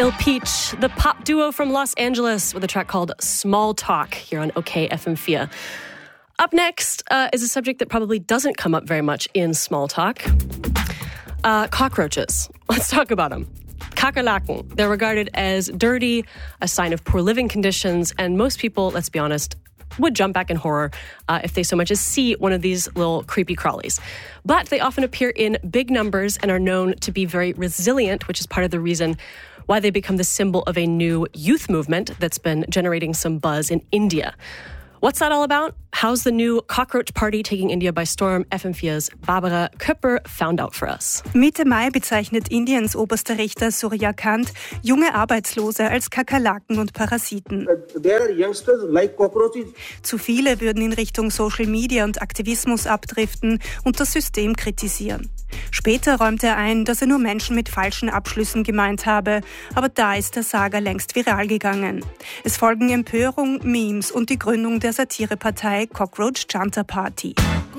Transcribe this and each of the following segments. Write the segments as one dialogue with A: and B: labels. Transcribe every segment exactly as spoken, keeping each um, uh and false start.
A: Lil Peach, the pop duo from Los Angeles, with a track called Small Talk here on OK F M four. Up next uh, is a subject that probably doesn't come up very much in small talk. Uh, cockroaches. Let's talk about them. Kakerlaken. They're regarded as dirty, a sign of poor living conditions, and most people, let's be honest, would jump back in horror uh, if they so much as see one of these little creepy crawlies. But they often appear in big numbers and are known to be very resilient, which is part of the reason why they become the symbol of a new youth movement that's been generating some buzz in India. What's that all about? How's the new cockroach party taking India by storm? F M four's Barbara Köpper found out for us.
B: Mitte Mai bezeichnet Indiens oberster Richter Surya Kant junge Arbeitslose als Kakerlaken und Parasiten.
C: There are youngsters like cockroaches.
B: Zu viele würden in Richtung Social Media und Aktivismus abdriften und das System kritisieren. Später räumte er ein, dass er nur Menschen mit falschen Abschlüssen gemeint habe, aber da ist der Saga längst viral gegangen. Es folgen Empörung, Memes und die Gründung der Satirepartei Cockroach Janta Party.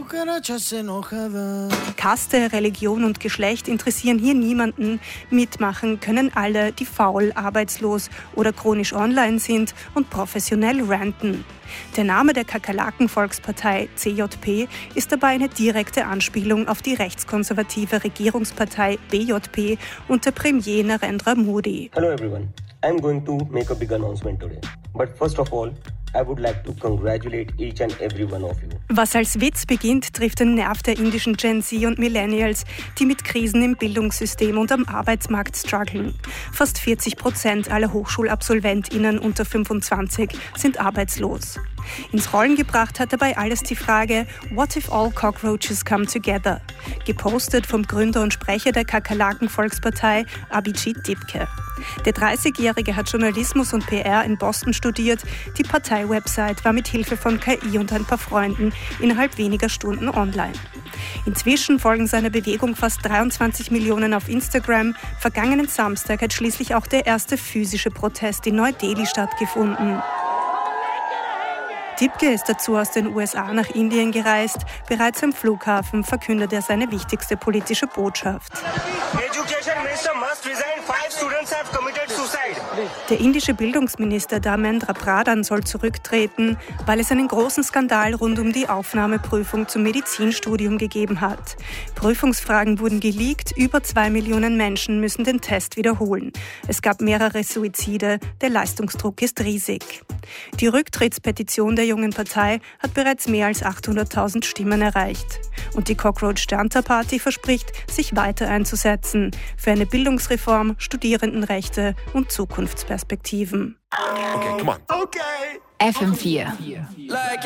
B: Kaste, Religion und Geschlecht interessieren hier niemanden. Mitmachen können alle, die faul, arbeitslos oder chronisch online sind und professionell ranten. Der Name der Kakerlaken-Volkspartei C J P ist dabei eine direkte Anspielung auf die rechtskonservative Regierungspartei B J P unter Premier Narendra Modi.
D: Hello everyone, I'm going to make a big announcement today. But first of all, I would like to congratulate each and every one of you.
B: Was als Witz beginnt, trifft den Nerv der indischen Gen Z und Millennials, die mit Krisen im Bildungssystem und am Arbeitsmarkt strugglen. Fast vierzig Prozent aller HochschulabsolventInnen unter fünfundzwanzig sind arbeitslos. Ins Rollen gebracht hat dabei alles die Frage What if all cockroaches come together? Gepostet vom Gründer und Sprecher der Kakerlaken-Volkspartei Abhijit Dipke. Der dreißigjährige hat Journalismus und P R in Boston studiert. Die Partei-Website war mit Hilfe von K I und ein paar Freunden innerhalb weniger Stunden online. Inzwischen folgen seiner Bewegung fast dreiundzwanzig Millionen auf Instagram. Vergangenen Samstag hat schließlich auch der erste physische Protest in Neu-Delhi stattgefunden. Dipke ist dazu aus den U S A nach Indien gereist. Bereits am Flughafen verkündet er seine wichtigste politische Botschaft. Der indische Bildungsminister Dharmendra Pradhan soll zurücktreten, weil es einen großen Skandal rund um die Aufnahmeprüfung zum Medizinstudium gegeben hat. Prüfungsfragen wurden geleakt, über zwei Millionen Menschen müssen den Test wiederholen. Es gab mehrere Suizide, der Leistungsdruck ist riesig. Die Rücktrittspetition der jungen Partei hat bereits mehr als achthunderttausend Stimmen erreicht. Und die Cockroach Janta Party verspricht, sich weiter einzusetzen für eine Bildungsreform, Studierendenrechte und Zukunftsperspektiven.
E: Okay, come on. Okay. F M four.